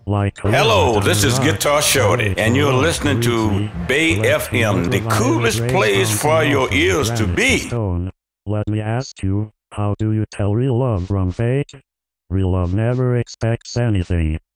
Hello, this is Guitar Shorty, and you're listening to Bay FM, the coolest place for your ears to be. Let me ask you, how do you tell real love from fake? Real love never expects anything.